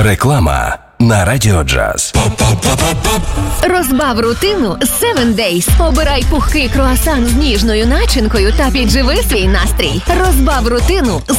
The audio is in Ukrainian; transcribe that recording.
Реклама на Радіо Джаз. Розбав рутину з 7 Days. Обирай пухкий круасан з ніжною начинкою та підживи свій настрій. Розбав рутину з